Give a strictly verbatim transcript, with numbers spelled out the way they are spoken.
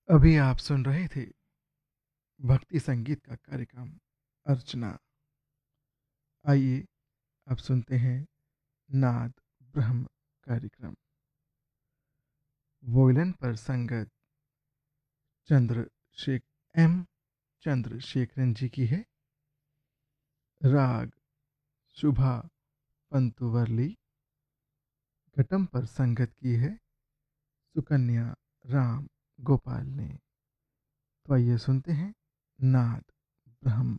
अभी आप सुन रहे थे भक्ति संगीत का कार्यक्रम अर्चना। आइए अब सुनते हैं नाद ब्रह्म कार्यक्रम। वोयलन पर संगत चंद्रशेख एम चंद्रशेखरन जी की है। राग शुभा पंतुवर्ली। घटम पर संगत की है सुकन्या राम गोपाल ने। तो आइए सुनते हैं नाद ब्रह्म।